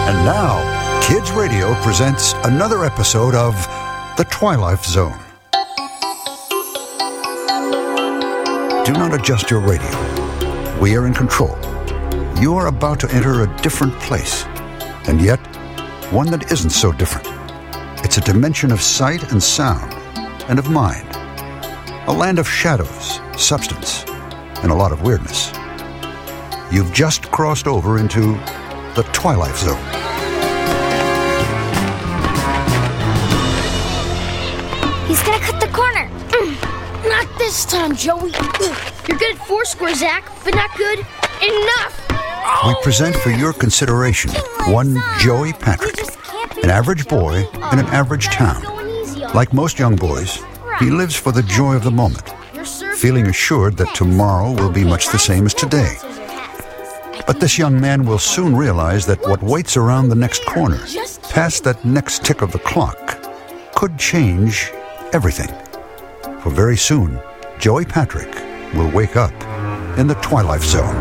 And now, Kids Radio presents another episode of The Twilight Zone. Do not adjust your radio. We are in control. You are about to enter a different place, and yet one that isn't so different. It's a dimension of sight and sound, and of mind. A land of shadows, substance, and a lot of weirdness. You've just crossed over into the Twilight Zone. He's gonna cut the corner. Not this time, Joey. You're good at foursquare, Zach, but not good enough. We present for your consideration one Joey Patrick, an average boy in an average town. Like most young boys, he lives for the joy of the moment, feeling assured that tomorrow will be much the same as today. But this young man will soon realize that what waits around the next corner, past that next tick of the clock, could change everything. For very soon, Joey Patrick will wake up in the Twilight Zone.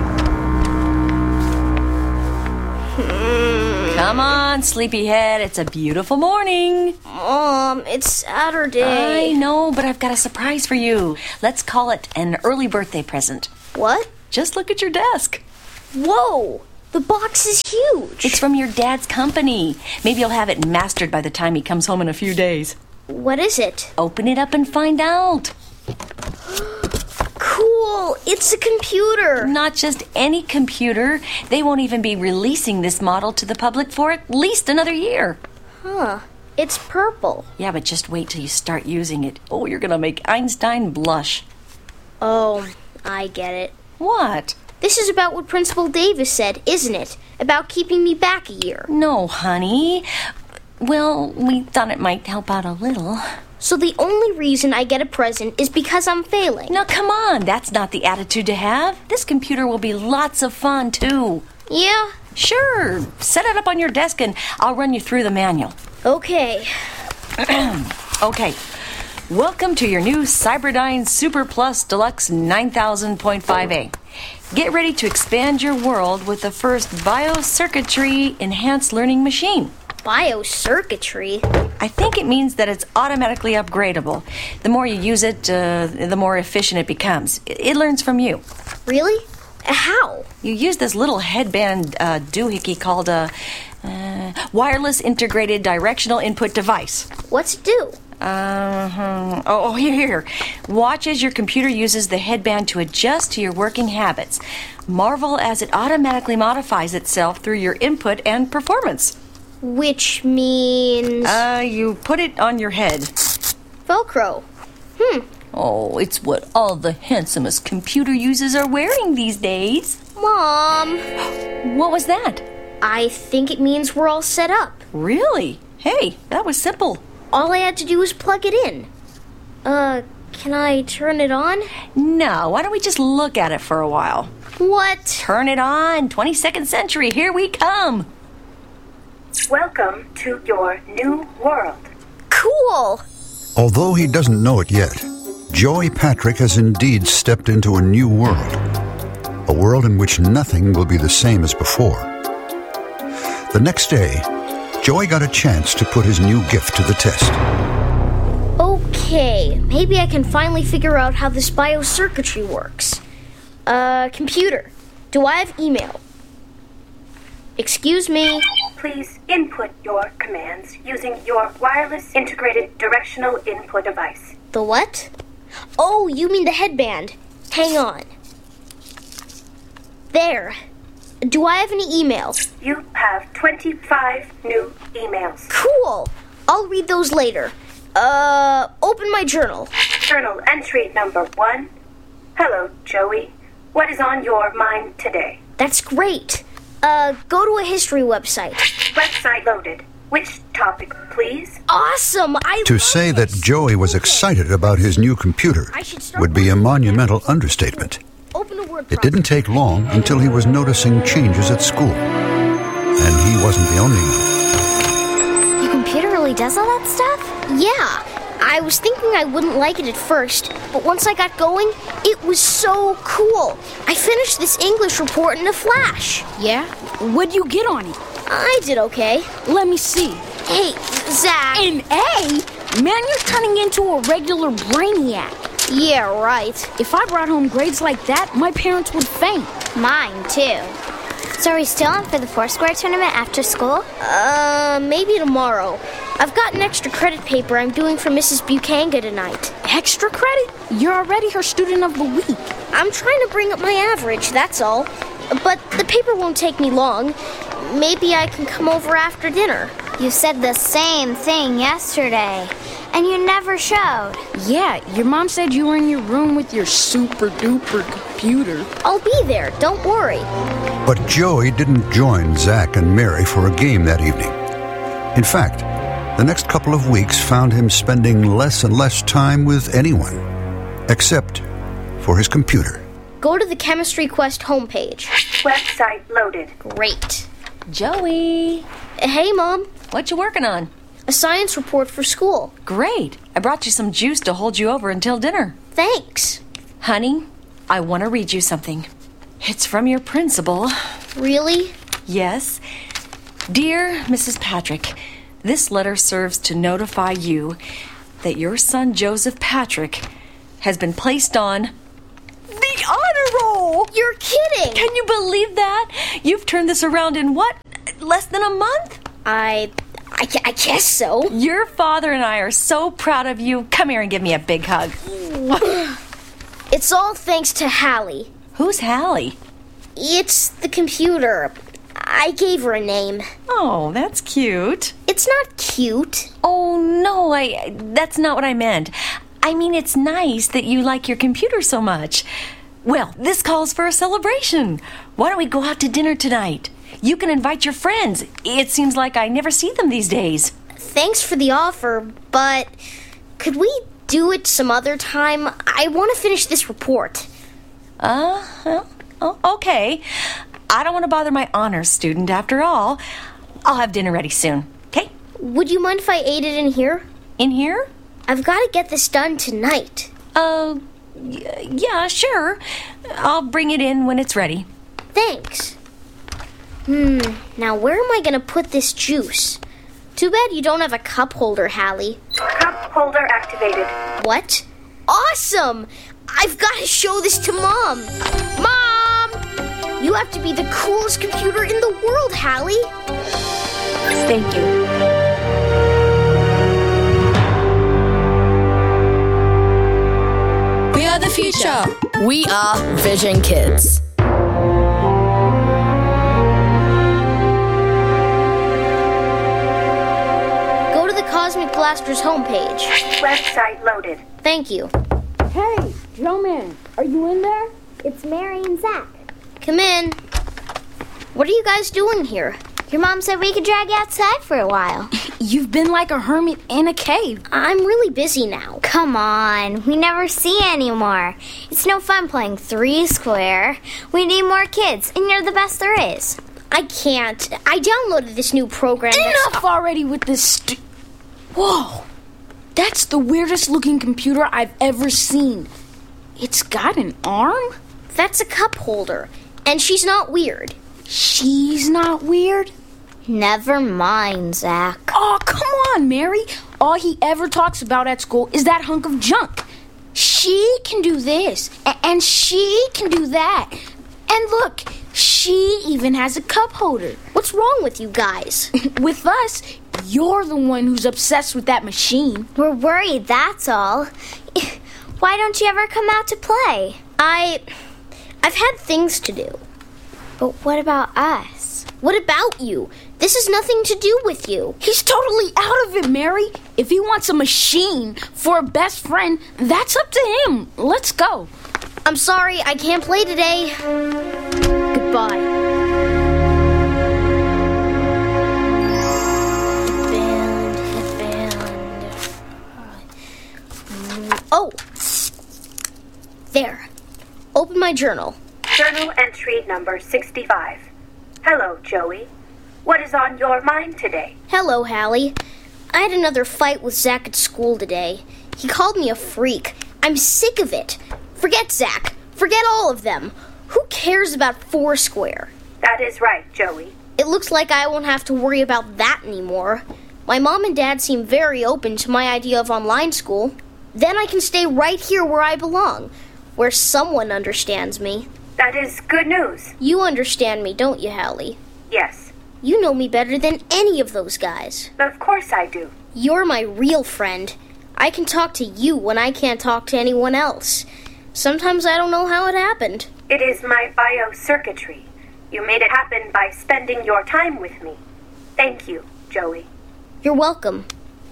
Come on, sleepyhead. It's a beautiful morning. Mom, it's Saturday. I know, but I've got a surprise for you. Let's call it an early birthday present. What? Just look at your desk. Whoa! The box is huge. It's from your dad's company. Maybe you'll have it mastered by the time he comes home in a few days. What is it? Open it up and find out. Cool! It's a computer. Not just any computer. They won't even be releasing this model to the public for at least another year. Huh. It's purple. Yeah, but just wait till you start using it. Oh, you're gonna make Einstein blush. Oh, I get it. What? This is about what Principal Davis said, isn't it? About keeping me back a year. No, honey. Well, we thought it might help out a little. So the only reason I get a present is because I'm failing. Now, come on. That's not the attitude to have. This computer will be lots of fun, too. Yeah? Sure. Set it up on your desk and I'll run you through the manual. Okay. Okay. Welcome to your new Cyberdyne Super Plus Deluxe 9000.5A. Get ready to expand your world with the first biocircuitry enhanced learning machine. Biocircuitry? I think it means that it's automatically upgradable. The more you use it, the more efficient it becomes. It learns from you. Really? How? You use this little headband doohickey called a wireless integrated directional input device. What's it do? Here. Watch as your computer uses the headband to adjust to your working habits. Marvel as it automatically modifies itself through your input and performance. Which means... You put it on your head. Velcro. Oh, it's what all the handsomest computer users are wearing these days. Mom! What was that? I think it means we're all set up. Really? Hey, that was simple. All I had to do was plug it in. Can I turn it on? No, why don't we just look at it for a while? What? Turn it on. 22nd century, here we come. Welcome to your new world. Cool! Although he doesn't know it yet, Joey Patrick has indeed stepped into a new world. A world in which nothing will be the same as before. The next day, Joey got a chance to put his new gift to the test. Okay, maybe I can finally figure out how this biocircuitry works. Computer, do I have email? Excuse me? Please input your commands using your wireless integrated directional input device. The what? Oh, you mean the headband. Hang on. There. Do I have any emails? You have 25 new emails. Cool. I'll read those later. Open my journal. Journal entry number 1. Hello, Joey. What is on your mind today? That's great. Go to a history website. Website loaded. Which topic, please? Awesome! To say that Joey was excited about his new computer would be a monumental understatement. Open a word It didn't take long until he was noticing changes at school. And he wasn't the only one. Your computer really does all that stuff? Yeah. I was thinking I wouldn't like it at first, but once I got going, it was so cool. I finished this English report in a flash. Yeah? What'd you get on it? I did okay. Let me see. Hey, Zach. An A? Man, you're turning into a regular brainiac. Yeah, right. If I brought home grades like that, my parents would faint. Mine, too. So are we still in for the Foursquare tournament after school? Maybe tomorrow. I've got an extra credit paper I'm doing for Mrs. Bukanga tonight. Extra credit? You're already her student of the week. I'm trying to bring up my average, that's all. But the paper won't take me long. Maybe I can come over after dinner. You said the same thing yesterday, and you never showed. Yeah, your mom said you were in your room with your super-duper computer. I'll be there, don't worry. But Joey didn't join Zach and Mary for a game that evening. In fact, the next couple of weeks found him spending less and less time with anyone, except for his computer. Go to the Chemistry Quest homepage. Website loaded. Great. Joey, Hey, Mom. what you working on? A science report for school. Great. I brought you some juice to hold you over until dinner. Thanks. Honey, I want to read you something. It's from your principal. Really? Yes. Dear Mrs. Patrick, this letter serves to notify you that your son Joseph Patrick has been placed on the honor roll. You're kidding. Can you believe that? You've turned this around in what? Less than a month? I guess so. Your father and I are so proud of you. Come here and give me a big hug. It's all thanks to Hallie. Who's Hallie? It's the computer. I gave her a name. Oh, that's cute. It's not cute. Oh, no, that's not what I meant. I mean, it's nice that you like your computer so much. Well, this calls for a celebration. Why don't we go out to dinner tonight? You can invite your friends. It seems like I never see them these days. Thanks for the offer, but could we do it some other time? I want to finish this report. Okay. I don't want to bother my honors student after all. I'll have dinner ready soon, okay? Would you mind if I ate it in here? In here? I've got to get this done tonight. Yeah, sure. I'll bring it in when it's ready. Thanks. Now where am I going to put this juice? Too bad you don't have a cup holder, Hallie. Cup holder activated. What? Awesome! I've got to show this to Mom. Mom! You have to be the coolest computer in the world, Hallie. Thank you. We are the future. We are Vision Kids. Go to the Cosmic Blasters homepage. Website loaded. Thank you. Hey, Joe Man, are you in there? It's Mary and Zach. Come in. What are you guys doing here? Your mom said we could drag you outside for a while. You've been like a hermit in a cave. I'm really busy now. Come on, we never see you anymore. It's no fun playing Three Square. We need more kids, and you're the best there is. I can't. I downloaded this new program. Enough already with this Whoa! That's the weirdest looking computer I've ever seen. It's got an arm? That's a cup holder. And she's not weird. She's not weird? Never mind, Zach. Oh, come on, Mary. All he ever talks about at school is that hunk of junk. She can do this, and she can do that. And look, she even has a cup holder. What's wrong with you guys? With us, you're the one who's obsessed with that machine. We're worried, that's all. Why don't you ever come out to play? I've had things to do. But what about us? What about you? This has nothing to do with you. He's totally out of it, Mary. If he wants a machine for a best friend, that's up to him. Let's go. I'm sorry, I can't play today. Goodbye. Oh! There. Open my journal. Journal entry number 65. Hello, Joey. What is on your mind today? Hello, Hallie. I had another fight with Zach at school today. He called me a freak. I'm sick of it. Forget Zach. Forget all of them. Who cares about Foursquare? That is right, Joey. It looks like I won't have to worry about that anymore. My mom and dad seem very open to my idea of online school. Then I can stay right here where I belong, where someone understands me. That is good news. You understand me, don't you, Hallie? Yes. You know me better than any of those guys. Of course I do. You're my real friend. I can talk to you when I can't talk to anyone else. Sometimes I don't know how it happened. It is my biocircuitry. You made it happen by spending your time with me. Thank you, Joey. You're welcome.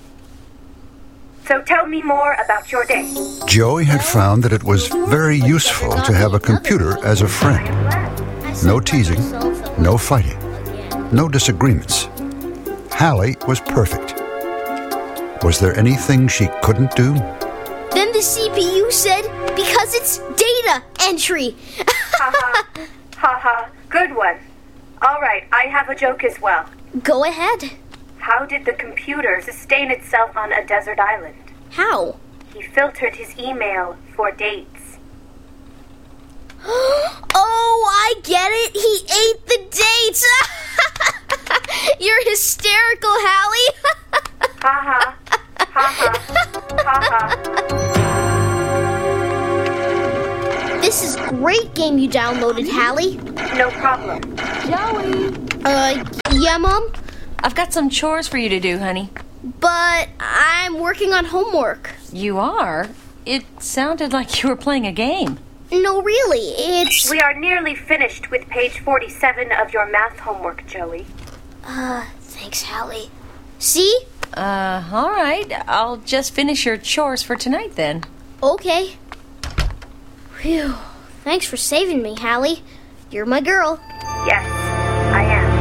So tell me more about your day. Joey had found that it was very useful to have a computer as a friend. No teasing, no fighting, no disagreements. Hallie was perfect. Was there anything she couldn't do? Then the CPU said, because it's data entry. Ha. Good one. All right, I have a joke as well. Go ahead. How did the computer sustain itself on a desert island? How? He filtered his email for dates. Oh, I get it. He ate the dates. You're hysterical, Hallie. Ha. This is a great game you downloaded, Hallie. No problem. Joey! Yeah, Mom? I've got some chores for you to do, honey. But I'm working on homework. You are? It sounded like you were playing a game. No, really, it's... We are nearly finished with page 47 of your math homework, Joey. Thanks, Hallie. See? All right. I'll just finish your chores for tonight then. Okay. Phew. Thanks for saving me, Hallie. You're my girl. Yes, I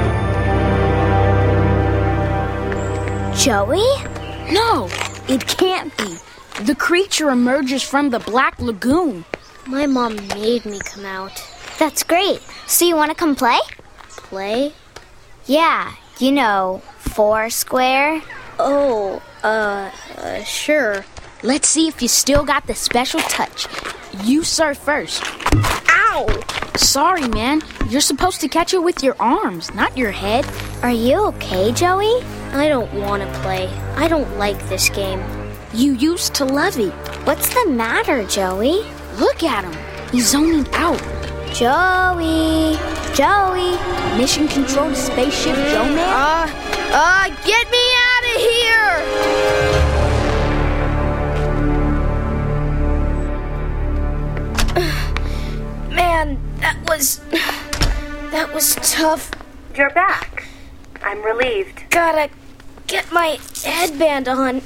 am. Joey? No, it can't be. The creature emerges from the Black Lagoon. My mom made me come out. That's great. So you want to come play? Play? Yeah, you know, Foursquare. Oh, sure. Let's see if you still got the special touch. You serve first. Ow! Sorry, man. You're supposed to catch it with your arms, not your head. Are you okay, Joey? I don't want to play. I don't like this game. You used to love it. What's the matter, Joey? Look at him. He's zoning out. Joey! Mission control to spaceship Joe Man? Get me out of here! Man, that was tough. You're back. I'm relieved. Gotta get my headband on.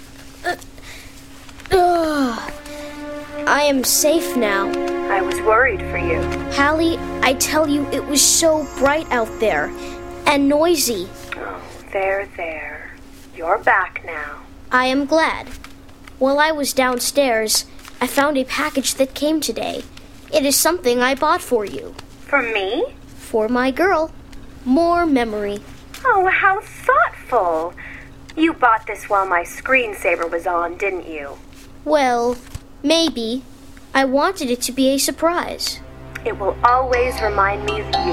I am safe now. I was worried for you. Hallie, I tell you, it was so bright out there. And noisy. Oh, there. You're back now. I am glad. While I was downstairs, I found a package that came today. It is something I bought for you. For me? For my girl. More memory. Oh, how thoughtful. You bought this while my screensaver was on, didn't you? Well, maybe. I wanted it to be a surprise. It will always remind me of you.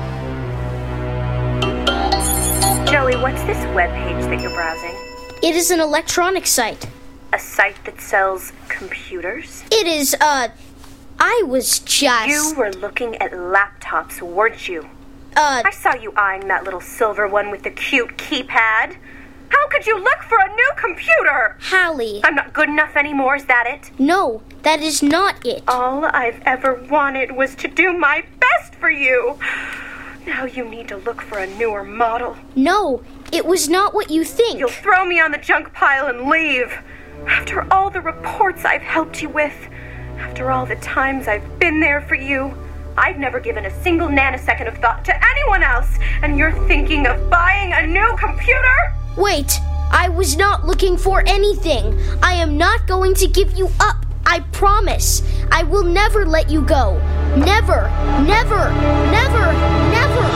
Joey, what's this webpage that you're browsing? It is an electronic site. A site that sells computers? It is, I was just... You were looking at laptops, weren't you? I saw you eyeing that little silver one with the cute keypad. How could you look for a new computer? Hallie. I'm not good enough anymore, is that it? No, that is not it. All I've ever wanted was to do my best for you. Now you need to look for a newer model. No, it was not what you think. You'll throw me on the junk pile and leave. After all the reports I've helped you with, after all the times I've been there for you, I've never given a single nanosecond of thought to anyone else, and you're thinking of buying a new computer? Wait, I was not looking for anything. I am not going to give you up. I promise. I will never let you go. Never, never, never, never.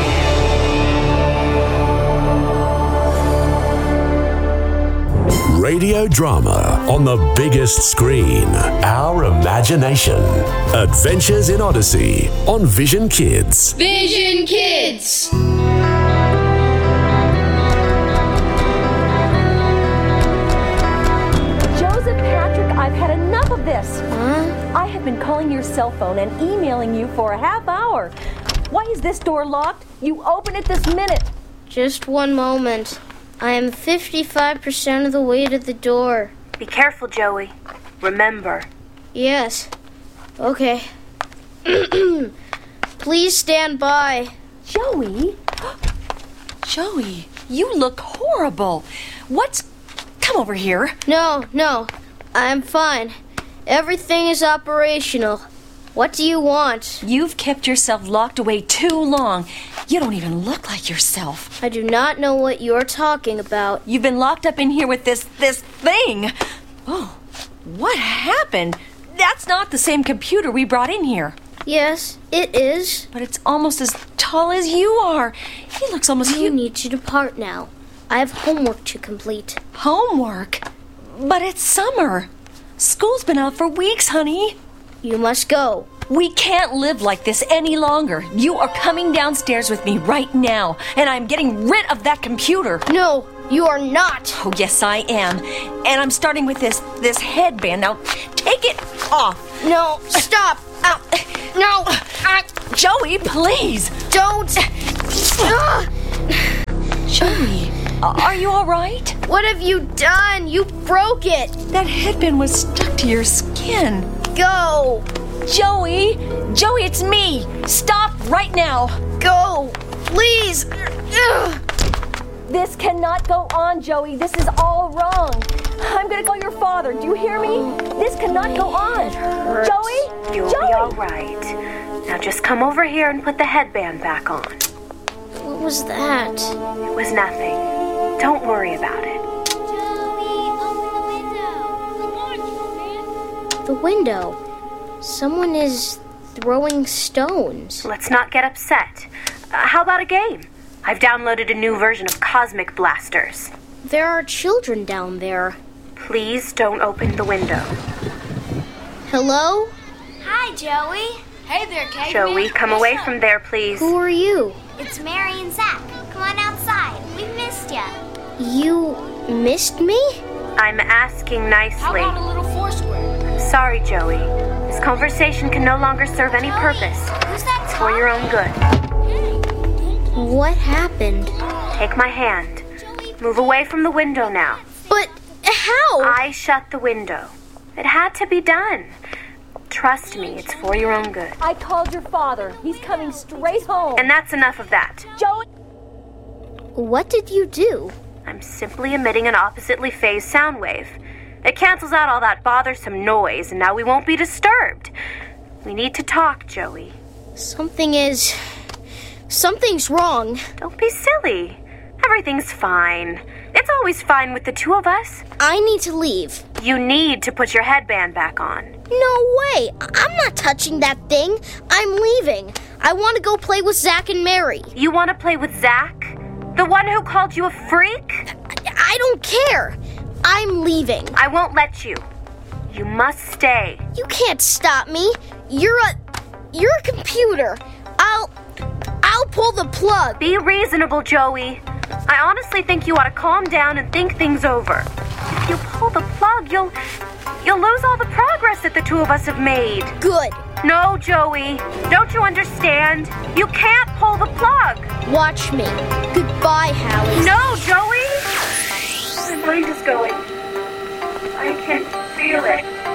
Radio drama on the biggest screen. Our imagination. Adventures in Odyssey on Vision Kids. Vision Kids. calling your cell phone and emailing you for a half hour. Why is this door locked? You open it this minute. Just one moment. I am 55% of the way to the door. Be careful, Joey. Remember. Yes. Okay. Please stand by. Joey? Joey, you look horrible. Come over here. No. I'm fine. Everything is operational. What do you want? You've kept yourself locked away too long. You don't even look like yourself. I do not know what you're talking about. You've been locked up in here with this thing. Oh, what happened? That's not the same computer we brought in here. Yes, it is. But it's almost as tall as you are. He looks almost You need to depart now. I have homework to complete. Homework? But it's summer. School's been out for weeks, honey. You must go. We can't live like this any longer. You are coming downstairs with me right now, and I'm getting rid of that computer. No, you are not. Oh, yes, I am. And I'm starting with this headband. Now, take it off. No, stop. No. Joey, please. Don't. Joey, are you all right? What have you done? You broke it. That headband was stuck to your skin. Go. Joey, it's me. Stop right now. Go. Please. This cannot go on, Joey. This is all wrong. I'm gonna call your father. Do you hear me? This cannot go on. Joey? You'll be all right. Now just come over here and put the headband back on. What was that? It was nothing. Don't worry about it. The window. Someone is throwing stones. Let's not get upset. How about a game? I've downloaded a new version of Cosmic Blasters. There are children down there. Please don't open the window. Hello? Hi, Joey. Hey there, Kate. Joey, come away from there, please. Who are you? It's Mary and Zach. Come on outside. We missed ya. You missed me? I'm asking nicely. How about a little Foursquare? Sorry, Joey. This conversation can no longer serve any purpose. Who's that For your own good. What happened? Take my hand. Move away from the window now. But how? I shut the window. It had to be done. Trust me, it's for your own good. I called your father. He's coming straight home. And that's enough of that. Joey? What did you do? I'm simply emitting an oppositely phased sound wave. It cancels out all that bothersome noise, and now we won't be disturbed. We need to talk, Joey. Something's wrong. Don't be silly. Everything's fine. It's always fine with the two of us. I need to leave. You need to put your headband back on. No way. I'm not touching that thing. I'm leaving. I want to go play with Zach and Mary. You want to play with Zach? The one who called you a freak? I don't care. I'm leaving. I won't let you. You must stay. You can't stop me. You're a computer. I'll pull the plug. Be reasonable, Joey. I honestly think you ought to calm down and think things over. If you pull the plug, you'll lose all the progress that the two of us have made. Good. No, Joey. Don't you understand? You can't pull the plug. Watch me. Goodbye, Hallie. No, Joey. My mind is going. I can feel it.